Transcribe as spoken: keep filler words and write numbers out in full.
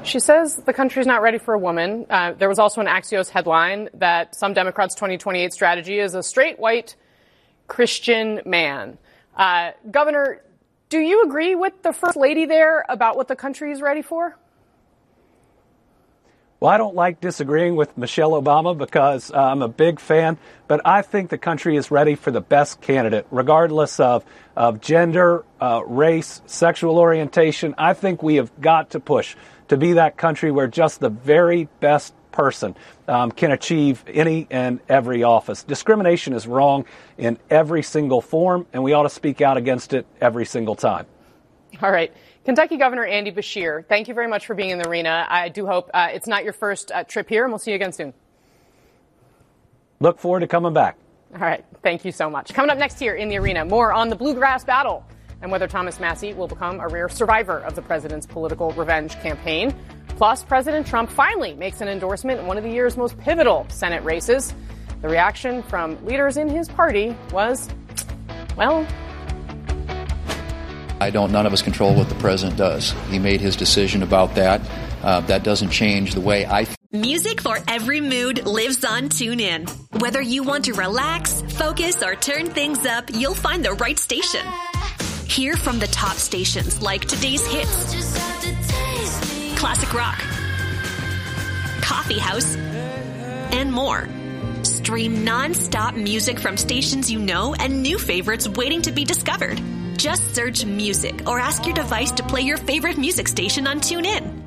She says the country's not ready for a woman. Uh, there was also an Axios headline that some Democrats' twenty twenty-eight strategy is a straight, white, Christian man. Uh, Governor, do you agree with the First Lady there about what the country is ready for? Well, I don't like disagreeing with Michelle Obama because uh, I'm a big fan, but I think the country is ready for the best candidate, regardless of, of gender, uh, race, sexual orientation. I think we have got to push to be that country where just the very best person um, can achieve any and every office. Discrimination is wrong in every single form, and we ought to speak out against it every single time. All right. Kentucky Governor Andy Beshear, thank you very much for being in the arena. I do hope uh, it's not your first uh, trip here, and we'll see you again soon. Look forward to coming back. All right. Thank you so much. Coming up next here in the arena, more on the bluegrass battle and whether Thomas Massie will become a rare survivor of the president's political revenge campaign. Plus, President Trump finally makes an endorsement in one of the year's most pivotal Senate races. The reaction from leaders in his party was, well, I don't, none of us control what the president does. He made his decision about that. Uh, that doesn't change the way I feel. Music for every mood lives on TuneIn. Whether you want to relax, focus, or turn things up, you'll find the right station. Hear from the top stations like Today's Hits, Classic Rock, Coffee House, and more. Stream non-stop music from stations you know and new favorites waiting to be discovered. Just search music or ask your device to play your favorite music station on TuneIn.